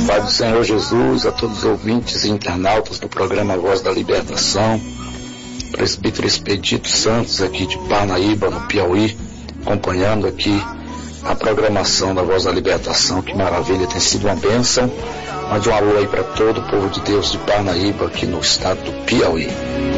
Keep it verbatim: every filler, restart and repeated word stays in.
paz do Senhor Jesus, a todos os ouvintes e internautas do programa Voz da Libertação, presbítero Expedito Santos aqui de Parnaíba, no Piauí, acompanhando aqui a programação da Voz da Libertação. Que maravilha, tem sido uma bênção. Mande um alô aí para todo o povo de Deus de Parnaíba, aqui no estado do Piauí.